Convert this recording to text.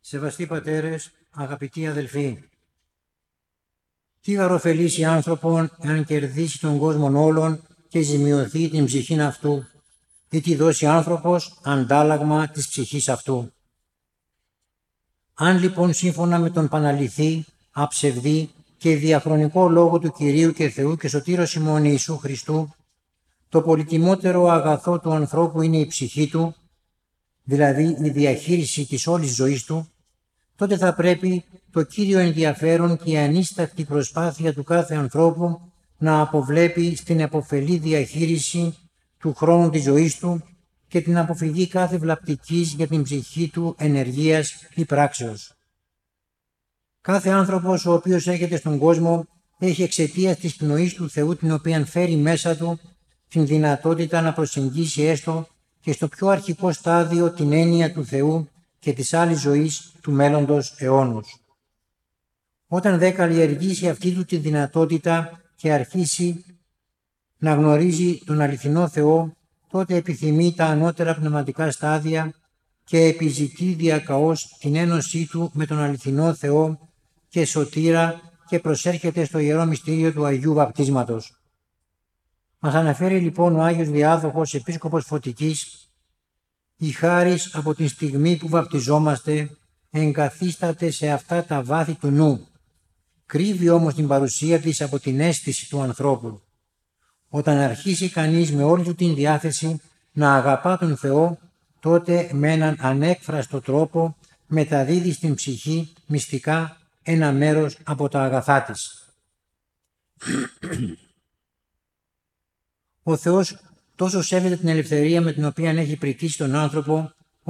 Σεβαστοί πατέρες, αγαπητοί αδελφοί, τι γαροφελήσει άνθρωπον εάν κερδίσει τον κόσμον όλων και ζημιωθεί την ψυχήν αυτού, ή τι δώσει άνθρωπος αντάλλαγμα της ψυχής αυτού. Αν λοιπόν σύμφωνα με τον παναληθή, αψευδή και διαχρονικό λόγο του Κυρίου και Θεού και Σωτήρος ημών Ιησού Χριστού, το πολυτιμότερο αγαθό του ανθρώπου είναι η ψυχή του, δηλαδή η διαχείριση της όλης ζωής του, τότε θα πρέπει το κύριο ενδιαφέρον και η ανίστακτη προσπάθεια του κάθε ανθρώπου να αποβλέπει στην επωφελή διαχείριση του χρόνου της ζωής του και την αποφυγή κάθε βλαπτικής για την ψυχή του ενεργείας ή πράξεως. Κάθε άνθρωπος ο οποίος έρχεται στον κόσμο έχει εξαιτίας της πνοής του Θεού, την οποία φέρει μέσα του, την δυνατότητα να προσεγγίσει έστω και στο πιο αρχικό στάδιο την έννοια του Θεού και της άλλης ζωής του μέλλοντος αιώνους. Όταν δε καλλιεργήσει αυτή του τη δυνατότητα και αρχίσει να γνωρίζει τον αληθινό Θεό, τότε επιθυμεί τα ανώτερα πνευματικά στάδια και επιζητεί διακαώς την ένωσή του με τον αληθινό Θεό και σωτήρα και προσέρχεται στο Ιερό Μυστήριο του Αγίου Βαπτίσματος. Μας αναφέρει λοιπόν ο Άγιος Διάδοχος Επίσκοπος Φωτικής: «Η χάρις από την στιγμή που βαπτιζόμαστε εγκαθίσταται σε αυτά τα βάθη του νου. Κρύβει όμως την παρουσία της από την αίσθηση του ανθρώπου. Όταν αρχίσει κανείς με όλη του την διάθεση να αγαπά τον Θεό, τότε με έναν ανέκφραστο τρόπο μεταδίδει στην ψυχή μυστικά ένα μέρος από τα αγαθά της». Ο Θεός τόσο σέβεται την ελευθερία με την οποία έχει πρικήσει τον άνθρωπο,